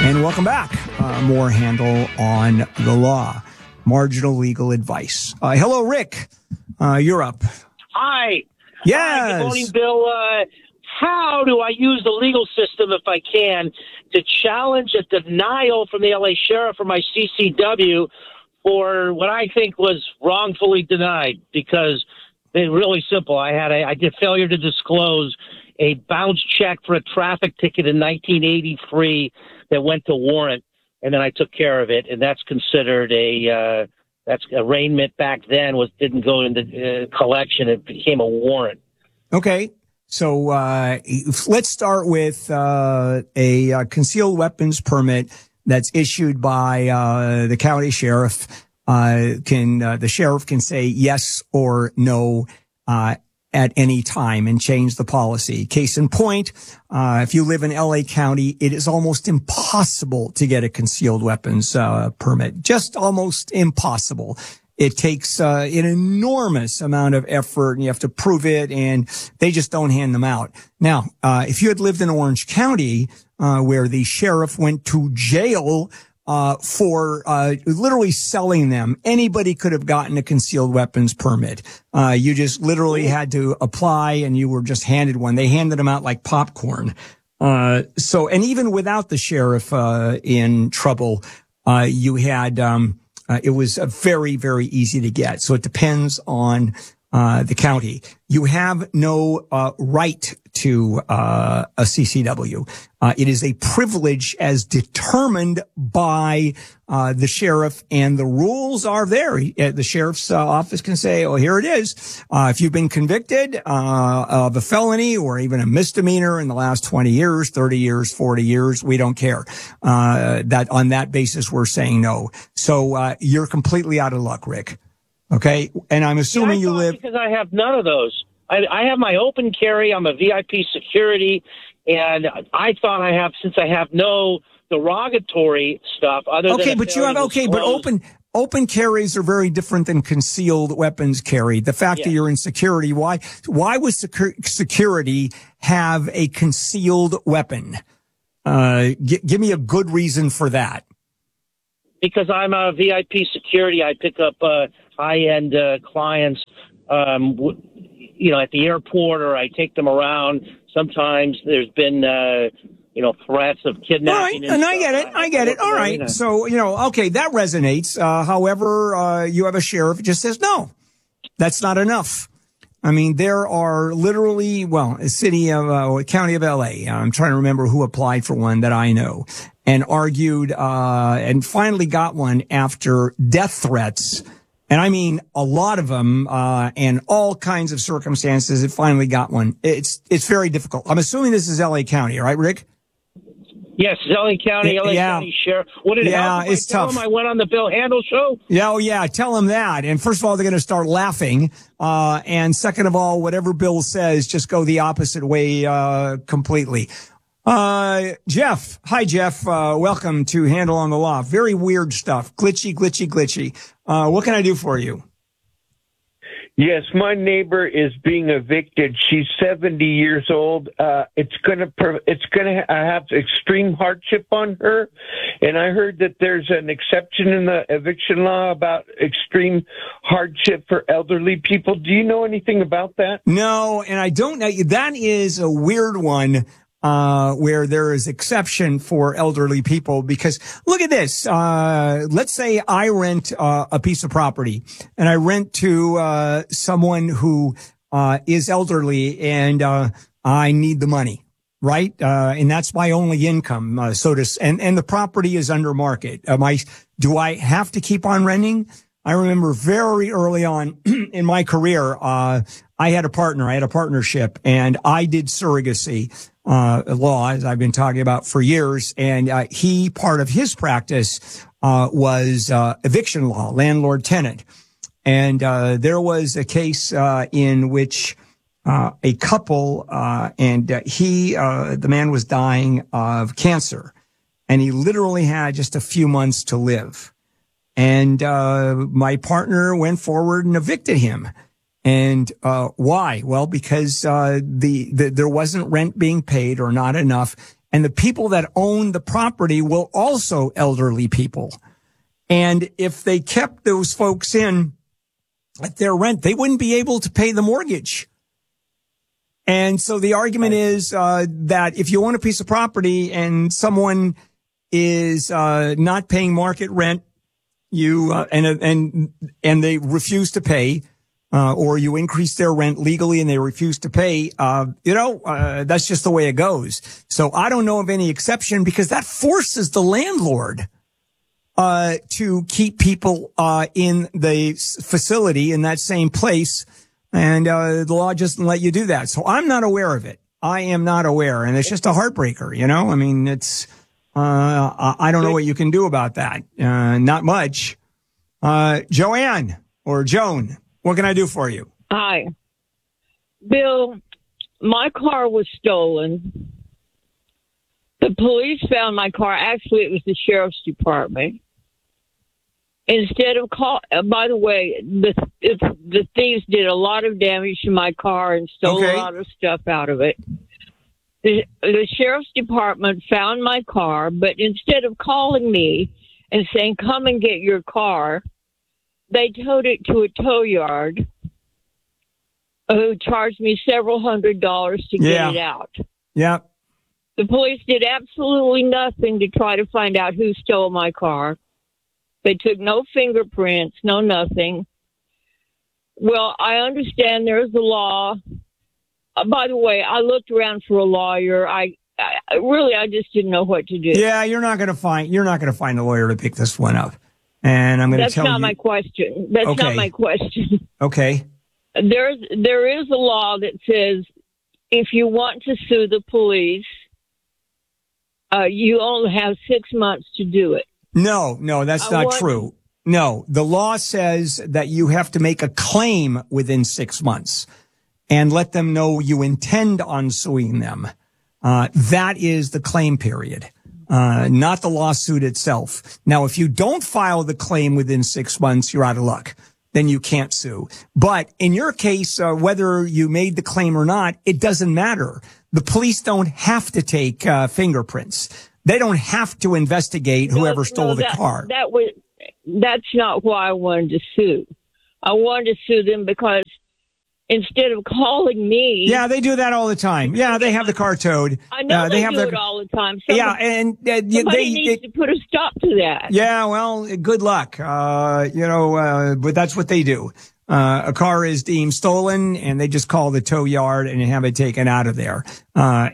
And welcome back. More Handel on the Law. Marginal legal advice. Hello, Rick. You're up. Hi. Yes. Hi, good morning, Bill. How do I use the legal system, if I can, to challenge a denial from the LA Sheriff for my CCW for what I think was wrongfully denied? Because it's really simple. I did failure to disclose a bounce check for a traffic ticket in 1983 that went to warrant, and then I took care of it, and that's considered that's arraignment back then. Didn't go into collection; it became a warrant. Okay, so let's start with a concealed weapons permit that's issued by the county sheriff. The sheriff can say yes or no at any time and change the policy. Case in point, if you live in LA County, it is almost impossible to get a concealed weapons permit. Just almost impossible. It takes an enormous amount of effort, and you have to prove it, and they just don't hand them out. Now, if you had lived in Orange County, where the sheriff went to jail for literally selling them, anybody could have gotten a concealed weapons permit. You just literally had to apply, and you were just handed one. They handed them out like popcorn. And even without the sheriff in trouble, you had it was very, very easy to get. So it depends on the county. You have no right to a CCW. It is a privilege as determined by the sheriff, and the rules are there. The sheriff's office can say, "Oh, here it is. If you've been convicted of a felony or even a misdemeanor in the last 20 years, 30 years, 40 years, we don't care." That on that basis, we're saying no. So you're completely out of luck, Rick. Okay, and I'm assuming you live because I have none of those. I have my open carry. I'm a VIP security, and I thought I have, since I have no derogatory stuff other than open carries are very different than concealed weapons carry. The fact that you're in security, why was security have a concealed weapon? Give me a good reason for that. Because I'm a VIP security, I pick up high-end clients, at the airport, or I take them around. Sometimes there's been, threats of kidnapping. All right, and I get it. All right. So, okay, that resonates. However, you have a sheriff who just says, no, that's not enough. I mean, there are literally, a county of LA. I'm trying to remember who applied for one that I know and argued, and finally got one after death threats. And I mean, a lot of them, and all kinds of circumstances. It finally got one. It's very difficult. I'm assuming this is LA County, right, Rick? Yes, LA County, County Sheriff. Would it help if it's I tell tough. them I went on the Bill Handel show? Yeah, tell them that. And first of all, they're going to start laughing. And second of all, whatever Bill says, just go the opposite way, completely. Jeff. Hi, Jeff. Welcome to Handel on the Law. Very weird stuff. Glitchy. What can I do for you? Yes, my neighbor is being evicted. She's 70 years old. It's gonna have extreme hardship on her. And I heard that there's an exception in the eviction law about extreme hardship for elderly people. Do you know anything about that? No, and I don't know. That is a weird one. Where there is exception for elderly people, because look at this. Let's say I rent a piece of property, and I rent to someone who is elderly, and I need the money, right? And that's my only income. And the property is under market. Do I have to keep on renting? I remember very early on in my career, I had a partnership, and I did surrogacy law, as I've been talking about for years. And part of his practice was eviction law, landlord-tenant. And there was a case in which a couple, the man was dying of cancer, and he literally had just a few months to live. And my partner went forward and evicted him. And why? Well, because there wasn't rent being paid, or not enough, And the people that own the property will also elderly people. And if they kept those folks in at their rent, they wouldn't be able to pay the mortgage. And so the argument is that if you own a piece of property and someone is not paying market rent, you and they refuse to pay, or you increase their rent legally and they refuse to pay, that's just the way it goes. So I don't know of any exception, because that forces the landlord to keep people in the facility in that same place. And the law just doesn't let you do that. So I'm not aware of it. I am not aware. And it's just a heartbreaker, I mean, it's I don't know what you can do about that. Not much. Joanne or Joan, what can I do for you? Hi. Bill, my car was stolen. The police found my car. Actually, it was the sheriff's department. Instead of by the way, the thieves did a lot of damage to my car and stole a lot of stuff out of it. The sheriff's department found my car, but instead of calling me and saying, come and get your car, they towed it to a tow yard who charged me several $100s to get it out. Yeah. The police did absolutely nothing to try to find out who stole my car. They took no fingerprints, no nothing. Well, I understand there's a law. By the way, I looked around for a lawyer. I just didn't know what to do. Yeah, you're not going to find a lawyer to pick this one up. And I'm going to tell you. That's not my question. That's not my question. Okay. There is a law that says if you want to sue the police, you only have 6 months to do it. No, that's not true. No, the law says that you have to make a claim within 6 months and let them know you intend on suing them. That is the claim period, not the lawsuit itself. Now, if you don't file the claim within 6 months, you're out of luck. Then you can't sue. But in your case, whether you made the claim or not, it doesn't matter. The police don't have to take fingerprints. They don't have to investigate whoever stole the car. That's not why I wanted to sue. I wanted to sue them because instead of calling me... Yeah, they do that all the time. Yeah, they have the car towed. I know they do it all the time. Somebody needs to put a stop to that. Yeah, well, good luck. But that's what they do. A car is deemed stolen and they just call the tow yard and have it taken out of there. What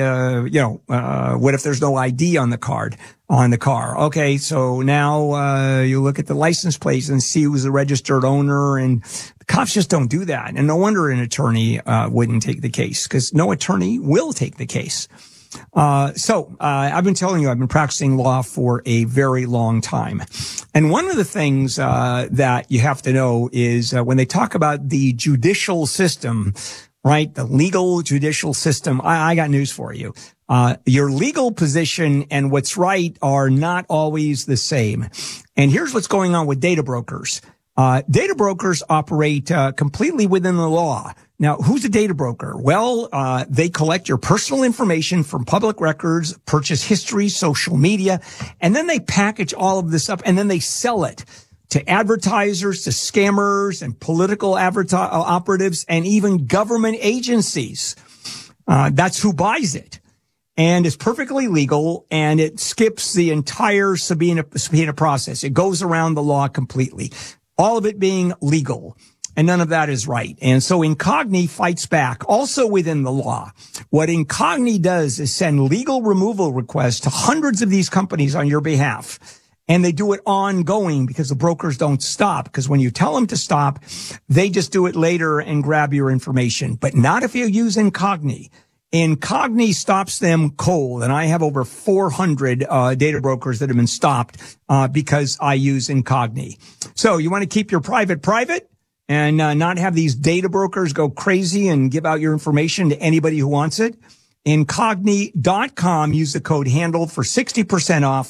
if there's no ID on the car? Okay. So now, you look at the license plates and see who's the registered owner, and the cops just don't do that. And no wonder an attorney, wouldn't take the case, because no attorney will take the case. I've been telling you, I've been practicing law for a very long time. And one of the things, that you have to know is, when they talk about the judicial system, right? The legal judicial system. I got news for you. Your legal position and what's right are not always the same. And here's what's going on with data brokers. Data brokers operate, completely within the law. Now, who's a data broker? Well, they collect your personal information from public records, purchase history, social media, and then they package all of this up and then they sell it to advertisers, to scammers and political operatives, and even government agencies. That's who buys it. And it's perfectly legal, and it skips the entire subpoena process. It goes around the law completely. All of it being legal. And none of that is right. And so Incogni fights back, also within the law. What Incogni does is send legal removal requests to hundreds of these companies on your behalf. And they do it ongoing because the brokers don't stop. Because when you tell them to stop, they just do it later and grab your information. But not if you use Incogni. Incogni stops them cold. And I have over 400 data brokers that have been stopped because I use Incogni. So you want to keep your private? And not have these data brokers go crazy and give out your information to anybody who wants it? Incogni.com. Use the code HANDLE for 60% off.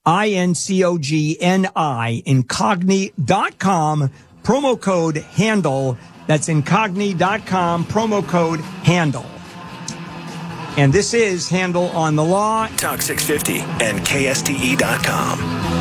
INCOGNI. Incogni.com. Promo code HANDLE. That's Incogni.com. Promo code HANDLE. And this is Handel on the Law. Talk 650 and KSTE.com.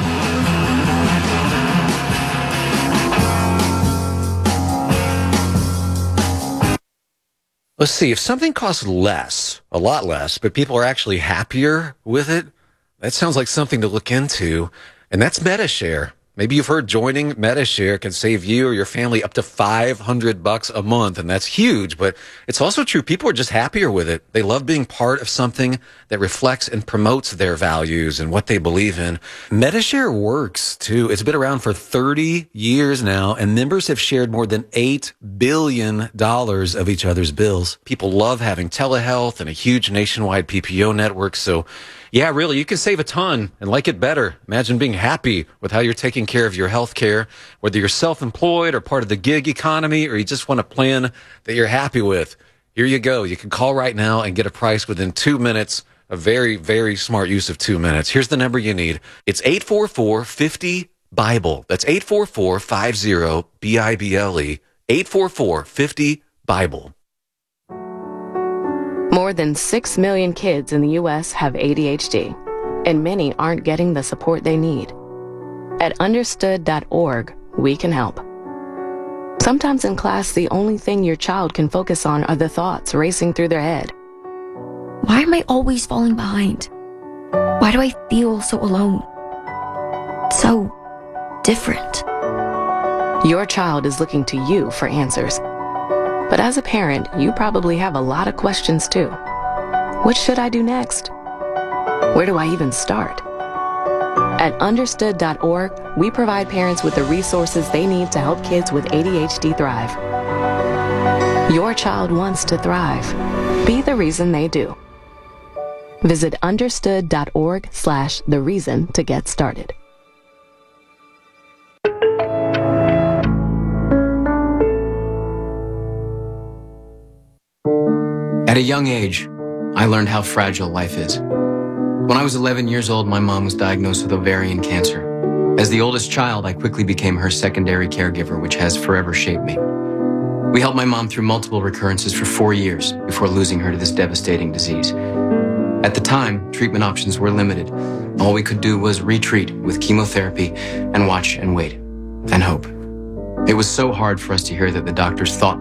Let's see, if something costs less, a lot less, but people are actually happier with it, that sounds like something to look into, and that's Medi-Share. Maybe you've heard joining Medi-Share can save you or your family up to $500 a month, and that's huge, but it's also true. People are just happier with it. They love being part of something that reflects and promotes their values and what they believe in. Medi-Share works, too. It's been around for 30 years now, and members have shared more than $8 billion of each other's bills. People love having telehealth and a huge nationwide PPO network, so yeah, really, you can save a ton and like it better. Imagine being happy with how you're taking care of your health care, whether you're self-employed or part of the gig economy, or you just want a plan that you're happy with. Here you go. You can call right now and get a price within 2 minutes. A very, very smart use of 2 minutes. Here's the number you need. It's 844-50-BIBLE. That's 844-50-BIBLE. 844-50-BIBLE. More than 6 million kids in the U.S. have ADHD, and many aren't getting the support they need. At understood.org, we can help. Sometimes in class, the only thing your child can focus on are the thoughts racing through their head. Why am I always falling behind? Why do I feel so alone? So different. Your child is looking to you for answers. But as a parent, you probably have a lot of questions too. What should I do next? Where do I even start? At understood.org, we provide parents with the resources they need to help kids with ADHD thrive. Your child wants to thrive. Be the reason they do. Visit understood.org/the reason to get started. At a young age, I learned how fragile life is. When I was 11 years old, my mom was diagnosed with ovarian cancer. As the oldest child, I quickly became her secondary caregiver, which has forever shaped me. We helped my mom through multiple recurrences for 4 years before losing her to this devastating disease. At the time, treatment options were limited. All we could do was retreat with chemotherapy and watch and wait and hope. It was so hard for us to hear that the doctors thought